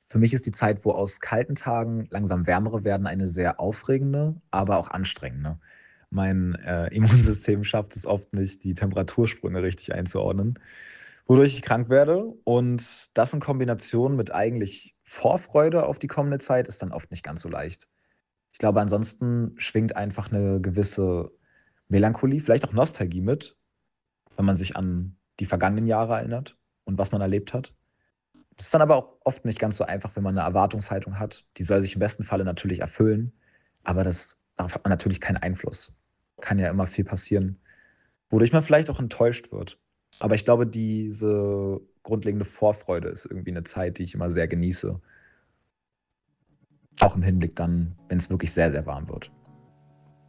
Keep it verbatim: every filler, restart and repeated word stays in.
Für mich ist die Zeit, wo aus kalten Tagen langsam wärmere werden, eine sehr aufregende, aber auch anstrengende. Mein, äh, Immunsystem schafft es oft nicht, die Temperatursprünge richtig einzuordnen, wodurch ich krank werde. Und das in Kombination mit eigentlich Vorfreude auf die kommende Zeit ist dann oft nicht ganz so leicht. Ich glaube, ansonsten schwingt einfach 'ne gewisse Melancholie, vielleicht auch Nostalgie mit, wenn man sich an die vergangenen Jahre erinnert und was man erlebt hat. Das ist dann aber auch oft nicht ganz so einfach, wenn man 'ne Erwartungshaltung hat. Die soll sich im besten Falle natürlich erfüllen, aber das darauf hat man natürlich keinen Einfluss. Kann ja immer viel passieren, wodurch man vielleicht auch enttäuscht wird. Aber ich glaube, diese grundlegende Vorfreude ist irgendwie 'ne Zeit, die ich immer sehr genieße. Auch im Hinblick dann, wenn's wirklich sehr, sehr warm wird.